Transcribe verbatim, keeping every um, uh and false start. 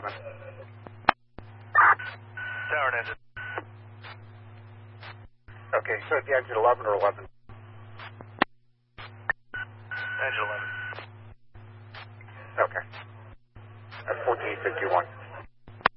Hoffman. Tower and engine. Okay, so it's the exit eleven or eleven? Engine eleven. Okay. That's fourteen fifty-one.